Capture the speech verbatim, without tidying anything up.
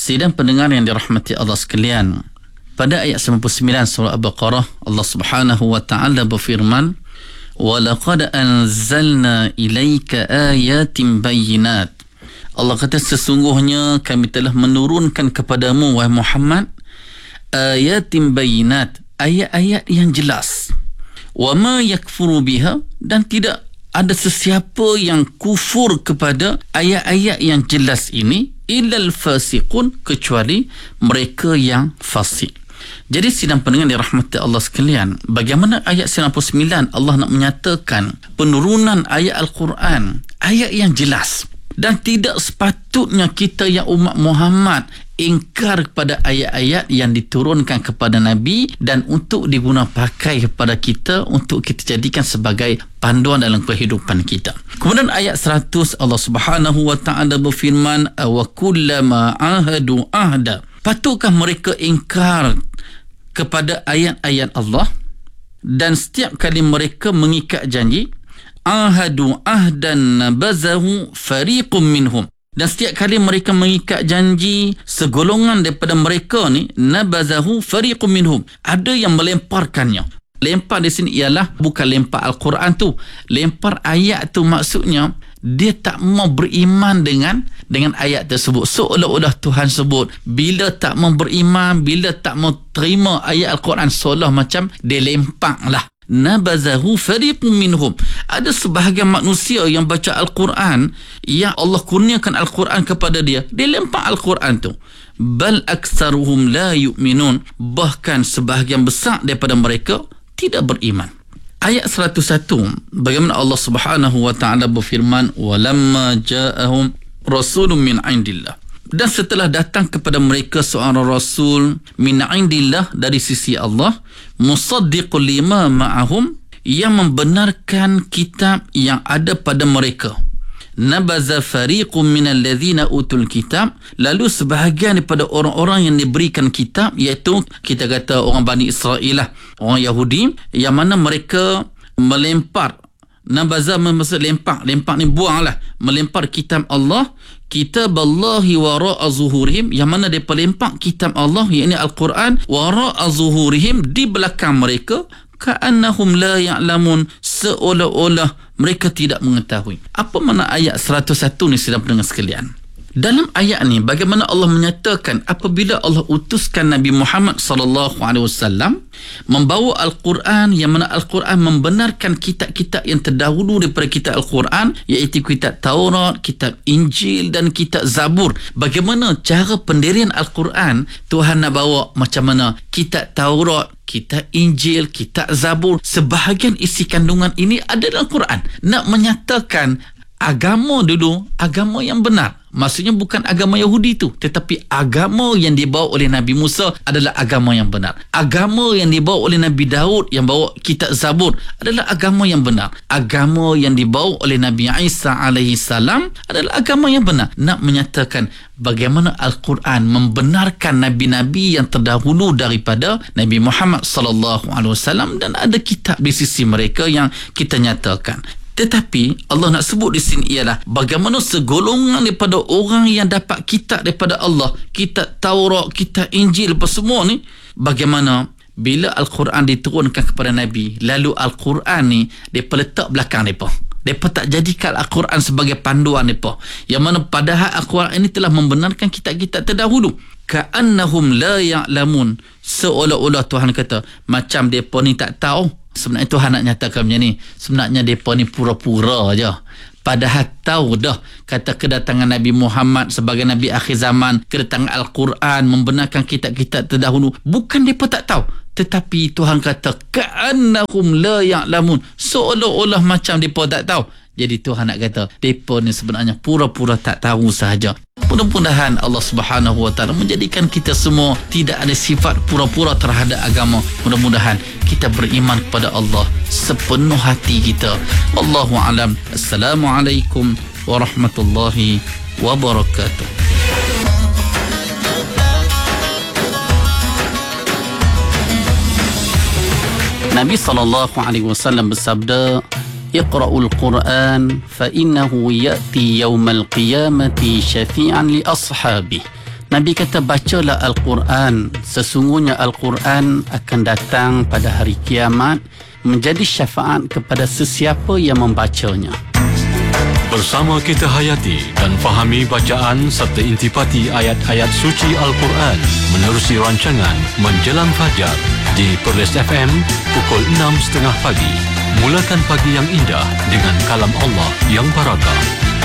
Sidang pendengar yang dirahmati Allah sekalian, pada ayat sembilan puluh sembilan surah Al-Baqarah, Allah Subhanahu wa taala berfirman, "Wa laqad anzalna ilaika ayatin bayyinat." Allah kata, sesungguhnya kami telah menurunkan kepadamu wahai Muhammad ayatin bayyinat, ayat-ayat yang jelas. Wa ma yakfuru biha, dan tidak ada sesiapa yang kufur kepada ayat-ayat yang jelas ini illal fasiqun, kecuali mereka yang fasik. Jadi sidang pendengar dirahmati Allah sekalian, bagaimana ayat sembilan puluh sembilan Allah nak menyatakan penurunan ayat Al-Quran, ayat yang jelas, dan tidak sepatutnya kita yang umat Muhammad ingkar kepada ayat-ayat yang diturunkan kepada Nabi dan untuk diguna pakai kepada kita untuk kita jadikan sebagai panduan dalam kehidupan kita. Kemudian ayat seratus Allah Subhanahu wa taala berfirman, "Wa kullama ahadu ahda." Patutkah mereka ingkar kepada ayat-ayat Allah dan setiap kali mereka mengikat janji, ahadu ahdan nabazahu fariqum minhum, dan setiap kali mereka mengikat janji, segolongan daripada mereka ni, nabazahu fariqum minhum, ada yang melemparkannya. Lempar di sini ialah bukan lempar Al-Quran tu, lempar ayat tu, maksudnya dia tak mau beriman dengan dengan ayat tersebut. Seolah-olah Tuhan sebut, bila tak mau beriman, bila tak mau terima ayat Al-Quran, seolah macam dia lempar lah. Nabazahu fariqum minhum. Ada sebahagian manusia yang baca Al-Quran, yang Allah kurniakan Al-Quran kepada dia, dia lempar Al-Quran tu. Bal aktsaruhum la yu'minun, bahkan sebahagian besar daripada mereka tidak beriman. Ayat seratus satu, bagaimana Allah Subhanahu wa taala berfirman, walamma ja'ahum rasulun min indillah, dan setelah datang kepada mereka seorang rasul min indillah, dari sisi Allah, musaddiqul lima ma'ahum, yang membenarkan kitab yang ada pada mereka. Nabaza fariqum minal ladzina utul kitab, lalu sebahagian daripada orang-orang yang diberikan kitab, iaitu kita kata orang Bani Israel lah, orang Yahudi, yang mana mereka melempar. Nabaza maksud lempar, lempar ni buang lah, melempar kitab Allah, kitab Allahi wara'a zuhurihim, yang mana mereka lempar kitab Allah, iaitu Al-Quran, wara'a zuhurihim, di belakang mereka, ka'annahum la ya'lamun, seolah-olah mereka tidak mengetahui. Apa makna ayat seratus satu ni sedang pendengar sekalian? Dalam ayat ni bagaimana Allah menyatakan apabila Allah utuskan Nabi Muhammad sallallahu alaihi wasallam membawa Al-Quran, yang mana Al-Quran membenarkan kitab-kitab yang terdahulu daripada kitab Al-Quran, iaitu kitab Taurat, kitab Injil dan kitab Zabur. Bagaimana cara pendirian Al-Quran, Tuhan nak bawa macam mana kitab Taurat, kitab Injil, kitab Zabur, sebahagian isi kandungan ini ada dalam Quran. Nak menyatakan agama dulu, agama yang benar. Maksudnya bukan agama Yahudi tu, tetapi agama yang dibawa oleh Nabi Musa adalah agama yang benar. Agama yang dibawa oleh Nabi Daud yang bawa kitab Zabur adalah agama yang benar. Agama yang dibawa oleh Nabi Isa alaihi salam adalah agama yang benar. Nak menyatakan bagaimana Al-Quran membenarkan nabi-nabi yang terdahulu daripada Nabi Muhammad sallallahu alaihi wasallam, dan ada kitab di sisi mereka yang kita nyatakan. Tetapi Allah nak sebut di sini ialah bagaimana segolongan daripada orang yang dapat kitab daripada Allah, kitab Taurat, kitab Injil, apa semua ni, bagaimana bila Al-Quran diturunkan kepada Nabi, lalu Al-Quran ni mereka letak belakang mereka. Mereka tak jadikan Al-Quran sebagai panduan mereka, yang mana padahal Al-Quran ini telah membenarkan kitab-kitab terdahulu. Ka'annahum la ya'lamun, seolah-olah Tuhan kata macam mereka ni tak tahu. Sebenarnya Tuhan nak nyatakan macam ni, sebenarnya mereka ni pura-pura je, padahal tahu dah kata kedatangan Nabi Muhammad sebagai Nabi akhir zaman, kedatangan Al-Quran membenarkan kitab-kitab terdahulu. Bukan mereka tak tahu, tetapi Tuhan kata ka'annahum la ya'lamun, seolah-olah macam mereka tak tahu. Jadi Tuhan nak kata mereka ni sebenarnya pura-pura tak tahu sahaja. Mudah-mudahan Allah Subhanahu wa taala menjadikan kita semua tidak ada sifat pura-pura terhadap agama. Mudah-mudahan kita beriman kepada Allah sepenuh hati kita. Wallahu alam. Assalamualaikum warahmatullahi wabarakatuh. Nabi sallallahu alaihi wasallam bersabda, Iqra'ul Quran fa innahu ya'ti yawmal qiyamati syafi'an li ashabih. Nabi kata, bacalah Al-Quran. Sesungguhnya Al-Quran akan datang pada hari kiamat menjadi syafaat kepada sesiapa yang membacanya. Bersama kita hayati dan fahami bacaan serta intipati ayat-ayat suci Al-Quran menerusi rancangan Menjelang Fajar di Perlis F M pukul enam tiga puluh pagi. Mulakan pagi yang indah dengan kalam Allah yang barakah.